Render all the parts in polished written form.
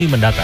mendatang.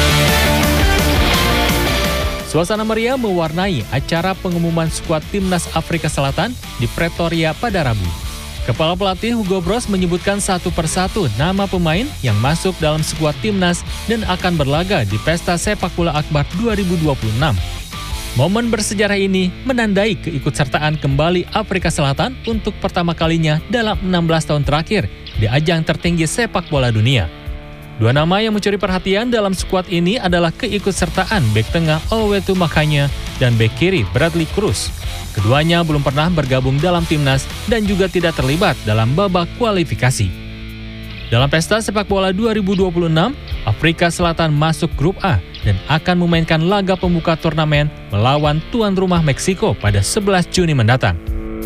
Suasana meriah mewarnai acara pengumuman skuad Timnas Afrika Selatan di Pretoria pada Rabu. Kepala pelatih Hugo Broos menyebutkan satu persatu nama pemain yang masuk dalam skuad Timnas dan akan berlaga di Pesta Sepak Bola Akbar 2026. Momen bersejarah ini menandai keikutsertaan kembali Afrika Selatan untuk pertama kalinya dalam 16 tahun terakhir di ajang tertinggi sepak bola dunia. Dua nama yang mencuri perhatian dalam skuad ini adalah keikutsertaan bek tengah Owusu Makanya dan bek kiri Bradley Cruz. Keduanya belum pernah bergabung dalam timnas dan juga tidak terlibat dalam babak kualifikasi. Dalam Pesta Sepak Bola 2026, Afrika Selatan masuk grup A dan akan memainkan laga pembuka turnamen melawan tuan rumah Meksiko pada 11 Juni mendatang.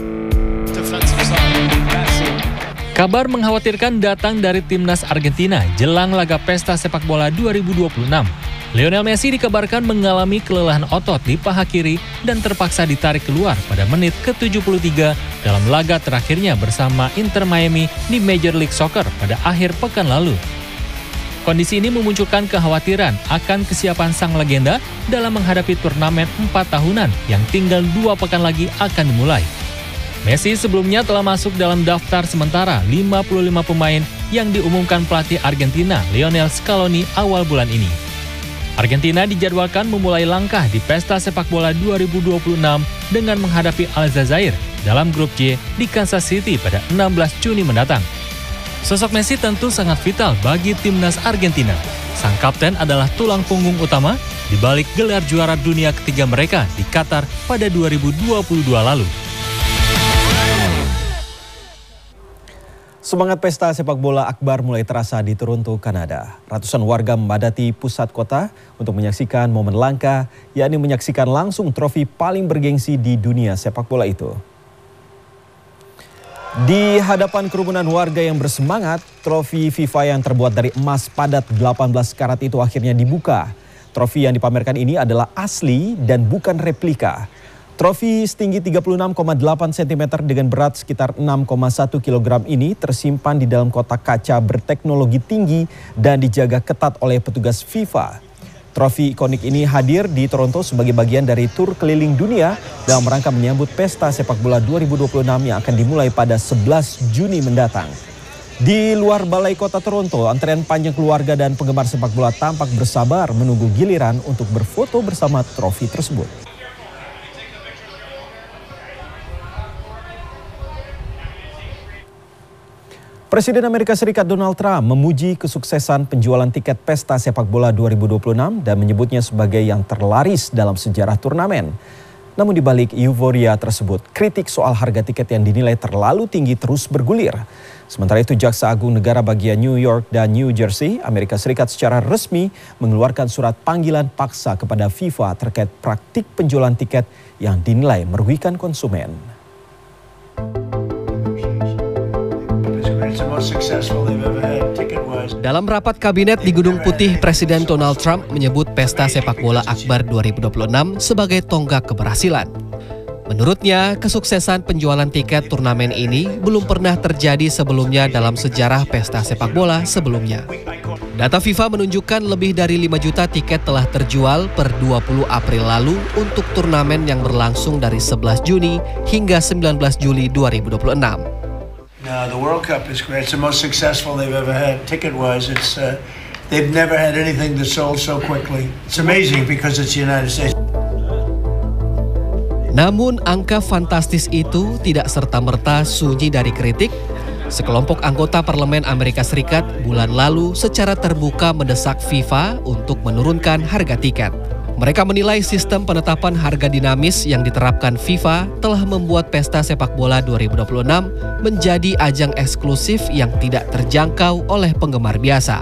Kabar mengkhawatirkan datang dari timnas Argentina jelang laga Pesta Sepak Bola 2026. Lionel Messi dikabarkan mengalami kelelahan otot di paha kiri dan terpaksa ditarik keluar pada menit ke-73 dalam laga terakhirnya bersama Inter Miami di Major League Soccer pada akhir pekan lalu. Kondisi ini memunculkan kekhawatiran akan kesiapan sang legenda dalam menghadapi turnamen 4 tahunan yang tinggal 2 pekan lagi akan dimulai. Messi sebelumnya telah masuk dalam daftar sementara 55 pemain yang diumumkan pelatih Argentina Lionel Scaloni awal bulan ini. Argentina dijadwalkan memulai langkah di Pesta Sepak Bola 2026 dengan menghadapi Aljazair dalam grup J di Kansas City pada 16 Juni mendatang. Sosok Messi tentu sangat vital bagi timnas Argentina. Sang kapten adalah tulang punggung utama di balik gelar juara dunia ketiga mereka di Qatar pada 2022 lalu. Semangat Pesta Sepak Bola Akbar mulai terasa di Toronto, Kanada. Ratusan warga memadati pusat kota untuk menyaksikan momen langka, yakni menyaksikan langsung trofi paling bergengsi di dunia sepak bola itu. Di hadapan kerumunan warga yang bersemangat, trofi FIFA yang terbuat dari emas padat 18 karat itu akhirnya dibuka. Trofi yang dipamerkan ini adalah asli dan bukan replika. Trofi setinggi 36,8 cm dengan berat sekitar 6,1 kg ini tersimpan di dalam kotak kaca berteknologi tinggi dan dijaga ketat oleh petugas FIFA. Trofi ikonik ini hadir di Toronto sebagai bagian dari tur keliling dunia dalam rangka menyambut Pesta Sepak Bola 2026 yang akan dimulai pada 11 Juni mendatang. Di luar Balai Kota Toronto, antrean panjang keluarga dan penggemar sepak bola tampak bersabar menunggu giliran untuk berfoto bersama trofi tersebut. Presiden Amerika Serikat Donald Trump memuji kesuksesan penjualan tiket Pesta Sepak Bola 2026 dan menyebutnya sebagai yang terlaris dalam sejarah turnamen. Namun di balik euforia tersebut, kritik soal harga tiket yang dinilai terlalu tinggi terus bergulir. Sementara itu, Jaksa Agung Negara bagian New York dan New Jersey, Amerika Serikat secara resmi mengeluarkan surat panggilan paksa kepada FIFA terkait praktik penjualan tiket yang dinilai merugikan konsumen. Dalam rapat kabinet di Gedung Putih, Presiden Donald Trump menyebut Pesta Sepak Bola Akbar 2026 sebagai tonggak keberhasilan. Menurutnya, kesuksesan penjualan tiket turnamen ini belum pernah terjadi sebelumnya dalam sejarah pesta sepak bola sebelumnya. Data FIFA menunjukkan lebih dari 5 juta tiket telah terjual per 20 April lalu untuk turnamen yang berlangsung dari 11 Juni hingga 19 Juli 2026. The World Cup is great. It's the most successful they've ever had. Ticket-wise, they've never had anything that sold so quickly. It's amazing because it's the United States. Namun angka fantastis itu tidak serta-merta sunyi dari kritik. Sekelompok anggota Parlemen Amerika Serikat bulan lalu secara terbuka mendesak FIFA untuk menurunkan harga tiket. Mereka menilai sistem penetapan harga dinamis yang diterapkan FIFA telah membuat Pesta Sepak Bola 2026 menjadi ajang eksklusif yang tidak terjangkau oleh penggemar biasa.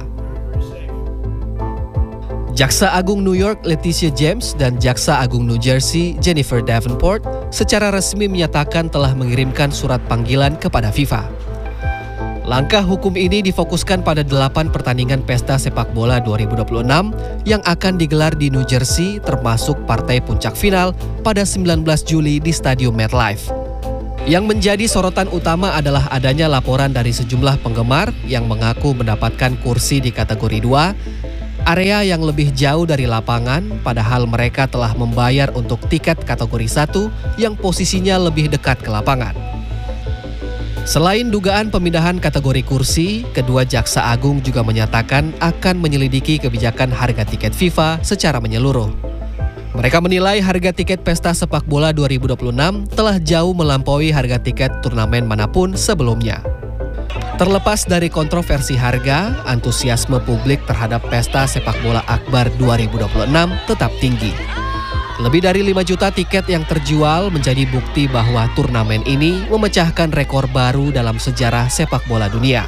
Jaksa Agung New York Leticia James dan Jaksa Agung New Jersey Jennifer Davenport secara resmi menyatakan telah mengirimkan surat panggilan kepada FIFA. Langkah hukum ini difokuskan pada 8 pertandingan Pesta Sepak Bola 2026 yang akan digelar di New Jersey, termasuk partai puncak final pada 19 Juli di Stadium MetLife. Yang menjadi sorotan utama adalah adanya laporan dari sejumlah penggemar yang mengaku mendapatkan kursi di kategori 2 area yang lebih jauh dari lapangan, padahal mereka telah membayar untuk tiket kategori 1 yang posisinya lebih dekat ke lapangan. Selain dugaan pemindahan kategori kursi, kedua jaksa agung juga menyatakan akan menyelidiki kebijakan harga tiket FIFA secara menyeluruh. Mereka menilai harga tiket pesta sepak bola 2026 telah jauh melampaui harga tiket turnamen manapun sebelumnya. Terlepas dari kontroversi harga, antusiasme publik terhadap pesta sepak bola Akbar 2026 tetap tinggi. Lebih dari 5 juta tiket yang terjual menjadi bukti bahwa turnamen ini memecahkan rekor baru dalam sejarah sepak bola dunia.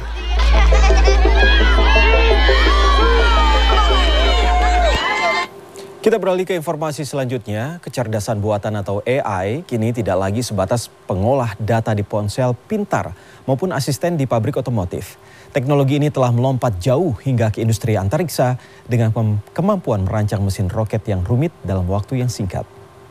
Kita beralih ke informasi selanjutnya. Kecerdasan buatan atau AI kini tidak lagi sebatas pengolah data di ponsel pintar maupun asisten di pabrik otomotif. Teknologi ini telah melompat jauh hingga ke industri antariksa dengan kemampuan merancang mesin roket yang rumit dalam waktu yang singkat.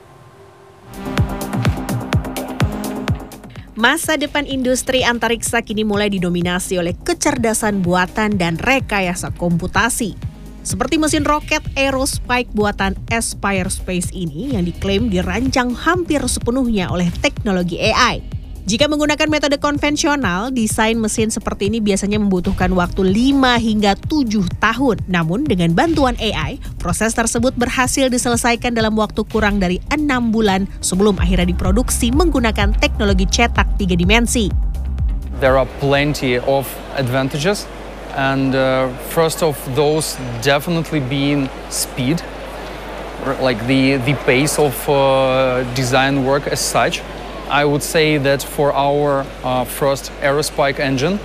Masa depan industri antariksa kini mulai didominasi oleh kecerdasan buatan dan rekayasa komputasi. Seperti mesin roket Aerospike buatan Aspire Space ini yang diklaim dirancang hampir sepenuhnya oleh teknologi AI. Jika menggunakan metode konvensional, desain mesin seperti ini biasanya membutuhkan waktu 5 hingga 7 tahun. Namun dengan bantuan AI, proses tersebut berhasil diselesaikan dalam waktu kurang dari 6 bulan sebelum akhirnya diproduksi menggunakan teknologi cetak 3 dimensi. There are plenty of advantages. And first of those definitely being speed, like the pace of design work as such. I would say that for our first Aerospike engine,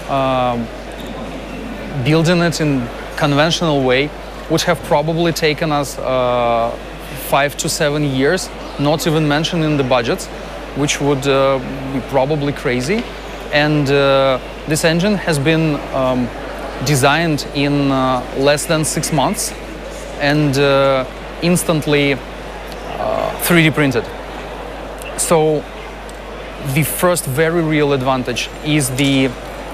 building it in conventional way would have probably taken us 5 to 7 years, not even mentioning the budgets, which would be probably crazy. And this engine has been designed in less than 6 months and instantly 3D printed. So the first very real advantage is the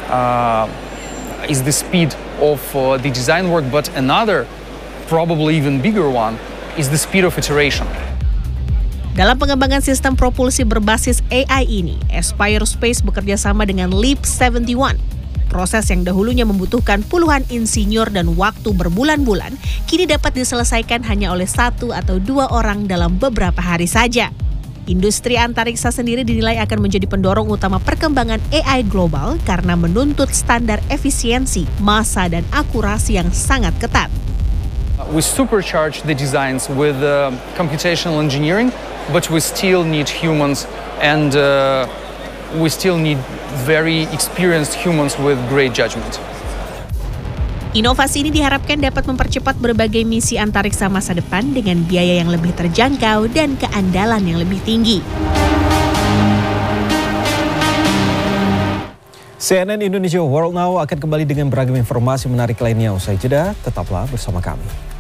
speed of the design work, but another probably even bigger one is the speed of iteration. Dalam pengembangan sistem propulsi berbasis AI ini, Aspire Space bekerja sama dengan Leap 71. Proses yang dahulunya membutuhkan puluhan insinyur dan waktu berbulan-bulan, kini dapat diselesaikan hanya oleh 1 atau 2 orang dalam beberapa hari saja. Industri antariksa sendiri dinilai akan menjadi pendorong utama perkembangan AI global karena menuntut standar efisiensi, massa, dan akurasi yang sangat ketat. We supercharge the designs with computational engineering, but we still need humans and we still need very experienced humans with great judgment. Inovasi ini diharapkan dapat mempercepat berbagai misi antariksa masa depan dengan biaya yang lebih terjangkau dan keandalan yang lebih tinggi. CNN Indonesia World Now akan kembali dengan beragam informasi menarik lainnya. Usai jeda, tetaplah bersama kami.